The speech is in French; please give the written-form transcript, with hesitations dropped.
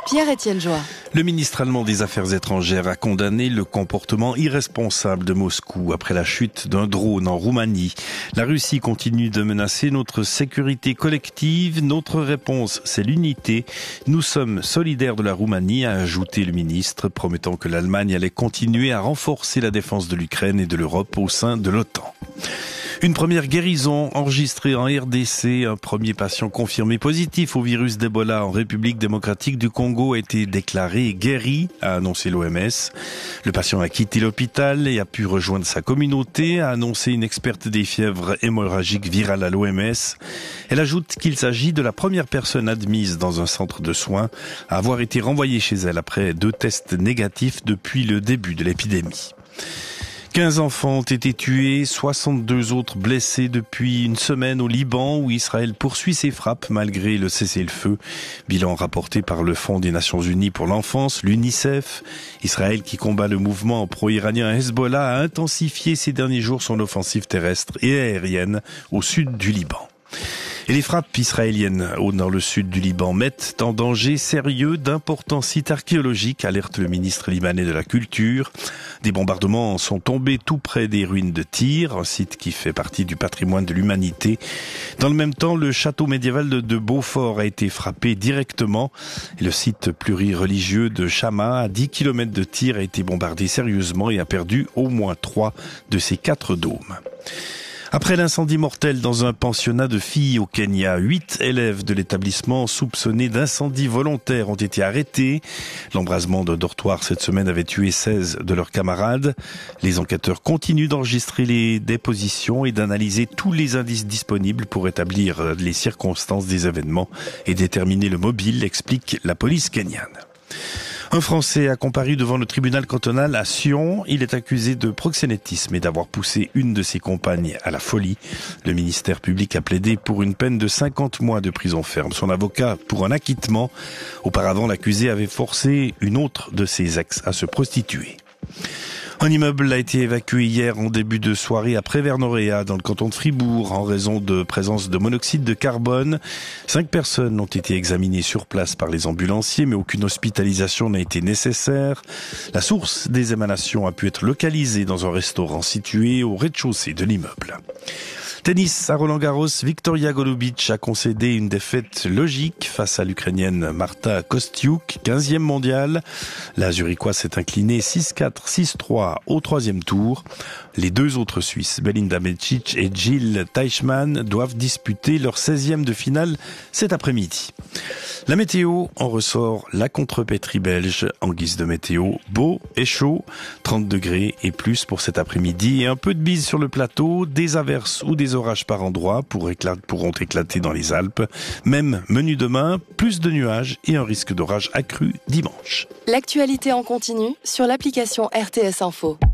Pierre-Étienne Joie. Le ministre allemand des Affaires étrangères a condamné le comportement irresponsable de Moscou après la chute d'un drone en Roumanie. La Russie continue de menacer notre sécurité collective. Notre réponse, c'est l'unité. Nous sommes solidaires de la Roumanie, a ajouté le ministre, promettant que l'Allemagne allait continuer à renforcer la défense de l'Ukraine et de l'Europe au sein de l'OTAN. Une première guérison enregistrée en RDC. Un premier patient confirmé positif au virus d'Ebola en République démocratique du Congo a été déclaré guéri, a annoncé l'OMS. Le patient a quitté l'hôpital et a pu rejoindre sa communauté, a annoncé une experte des fièvres hémorragiques virales à l'OMS. Elle ajoute qu'il s'agit de la première personne admise dans un centre de soins à avoir été renvoyée chez elle après 2 tests négatifs depuis le début de l'épidémie. 15 enfants ont été tués, 62 autres blessés depuis une semaine au Liban où Israël poursuit ses frappes malgré le cessez-le-feu. Bilan rapporté par le Fonds des Nations Unies pour l'enfance, l'UNICEF. Israël qui combat le mouvement pro-iranien Hezbollah a intensifié ces derniers jours son offensive terrestre et aérienne au sud du Liban. Et les frappes israéliennes dans le sud du Liban mettent en danger sérieux d'importants sites archéologiques, alerte le ministre libanais de la Culture. Des bombardements sont tombés tout près des ruines de Tyr, un site qui fait partie du patrimoine de l'humanité. Dans le même temps, le château médiéval de Beaufort a été frappé directement. Et le site plurireligieux de Chama, à 10 km de Tyr, a été bombardé sérieusement et a perdu au moins 3 de ses 4 dômes. Après l'incendie mortel dans un pensionnat de filles au Kenya, 8 élèves de l'établissement soupçonnés d'incendie volontaire ont été arrêtés. L'embrasement d'un dortoir cette semaine avait tué 16 de leurs camarades. Les enquêteurs continuent d'enregistrer les dépositions et d'analyser tous les indices disponibles pour établir les circonstances des événements et déterminer le mobile, explique la police kenyane. Un Français a comparu devant le tribunal cantonal à Sion. Il est accusé de proxénétisme et d'avoir poussé une de ses compagnes à la folie. Le ministère public a plaidé pour une peine de 50 mois de prison ferme. Son avocat pour un acquittement. Auparavant, l'accusé avait forcé une autre de ses ex à se prostituer. Un immeuble a été évacué hier en début de soirée à Prévert-Noréa dans le canton de Fribourg en raison de présence de monoxyde de carbone. 5 personnes ont été examinées sur place par les ambulanciers, mais aucune hospitalisation n'a été nécessaire. La source des émanations a pu être localisée dans un restaurant situé au rez-de-chaussée de l'immeuble. Tennis à Roland-Garros, Victoria Golubic a concédé une défaite logique face à l'Ukrainienne Marta Kostyuk, 15e mondiale. La Zurichoise s'est inclinée 6-4, 6-3 au 3e tour. Les 2 autres Suisses, Belinda Bencic et Jill Teichmann, doivent disputer leur 16e de finale cet après-midi. La météo, en ressort la contrepétrie belge en guise de météo. Beau et chaud, 30 degrés et plus pour cet après-midi et un peu de bise sur le plateau, des averses ou des orages par endroits pourront éclater dans les Alpes. Même menu demain, plus de nuages et un risque d'orage accru dimanche. L'actualité en continu sur l'application RTS Info.